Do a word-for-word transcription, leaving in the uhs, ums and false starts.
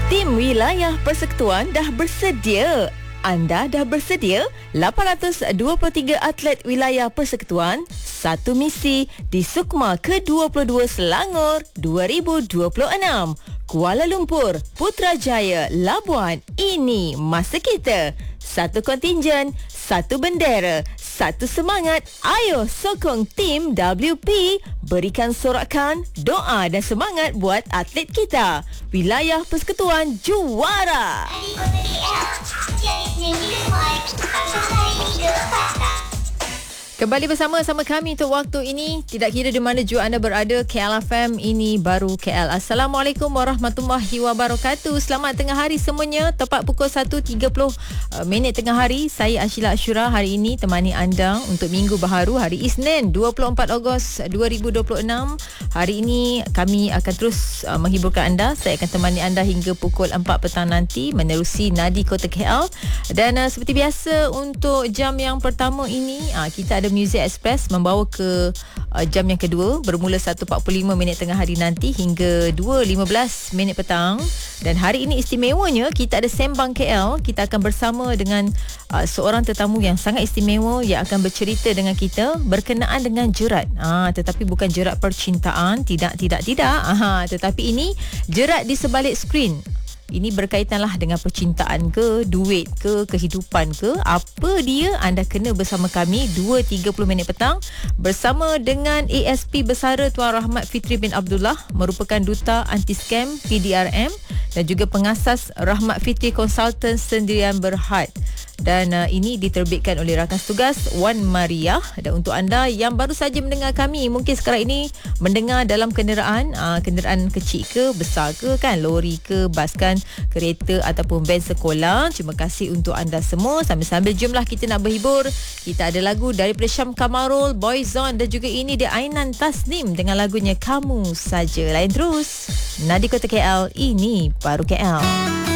Tim Wilayah Persekutuan dah bersedia. Anda dah bersedia? lapan ratus dua puluh tiga atlet wilayah persekutuan, satu misi di Sukma ke dua puluh dua Selangor dua ribu dua puluh enam. Kuala Lumpur, Putrajaya, Labuan. Ini masa kita. Satu kontingen, satu bendera, satu semangat. Ayo sokong tim W P. Berikan sorakan, doa dan semangat buat atlet kita. Wilayah Persekutuan juara. Kembali bersama sama kami untuk waktu ini. Tidak kira di mana jua anda berada, K L F M ini baru K L. Assalamualaikum warahmatullahi wabarakatuh. Selamat tengah hari semuanya. Tepat pukul satu tiga puluh uh, minit tengah hari. Saya Ashila Ashura hari ini temani anda untuk minggu baharu hari Isnin dua puluh empat Ogos dua ribu dua puluh enam. Hari ini kami akan terus uh, menghiburkan anda. Saya akan temani anda hingga pukul empat petang nanti menerusi Nadi Kota K L. Dan uh, seperti biasa untuk jam yang pertama ini uh, kita ada Music Express membawa ke uh, jam yang kedua bermula satu empat puluh lima minit tengah hari nanti hingga dua lima belas minit petang. Dan hari ini istimewanya kita ada Sembang K L. Kita akan bersama dengan uh, seorang tetamu yang sangat istimewa yang akan bercerita dengan kita berkenaan dengan jerat. Ah, tetapi bukan jerat percintaan, tidak tidak tidak. Aha, tetapi ini jerat di sebalik skrin. Ini berkaitanlah dengan percintaan ke, duit ke, kehidupan ke. Apa dia? Anda kena bersama kami dua tiga puluh minit petang bersama dengan A S P Bersara Tuan Rahmat Fitri bin Abdullah, merupakan Duta Anti-Scam P D R M dan juga pengasas Rahmat Fitri Consultant Sendirian Berhad. Dan uh, ini diterbitkan oleh rakan tugas Wan Maria. Dan untuk anda yang baru saja mendengar kami, mungkin sekarang ini mendengar dalam kenderaan, uh, kenderaan kecil ke, besar ke kan, lori ke, bas kan, kereta ataupun van sekolah. Terima kasih untuk anda semua. Sambil-sambil jomlah kita nak berhibur. Kita ada lagu daripada Syam Kamarul, Boyzone dan juga ini dia Ainan Tasnim dengan lagunya Kamu Saja. Lain terus. Nadi Kota K L, ini baru K L.